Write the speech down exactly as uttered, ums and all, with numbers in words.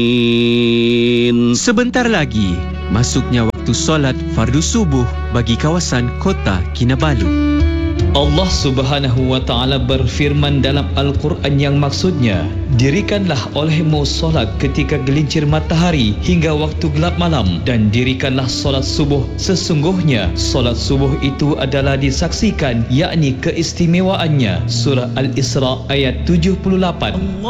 Sebentar lagi, masuknya waktu solat fardu subuh bagi kawasan Kota Kinabalu. Allah Subhanahu wa taala berfirman dalam Al-Quran yang maksudnya, dirikanlah olehmu solat ketika gelincir matahari hingga waktu gelap malam, dan dirikanlah solat subuh. Sesungguhnya solat subuh itu adalah disaksikan, yakni keistimewaannya. Surah Al-Isra ayat tujuh puluh lapan.